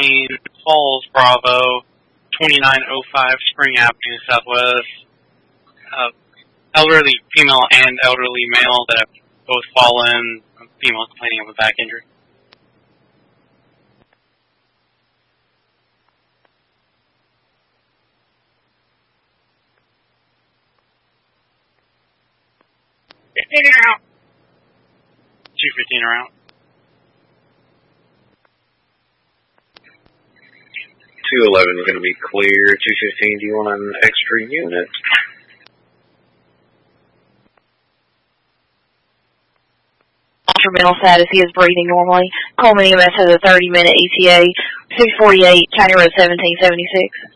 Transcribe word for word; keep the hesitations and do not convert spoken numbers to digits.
fifteen, Falls, Bravo, twenty-nine oh five Spring Avenue, Southwest. Uh, elderly female and elderly male that have both fallen. Female complaining of a back injury. fifteen are out. two fifteen are out. two eleven is going to be clear. two fifteen, do you want an extra unit? Mental status, he is breathing normally. Coleman E M S has a thirty minute E T A, six forty-eight, County Road seventeen seventy-six.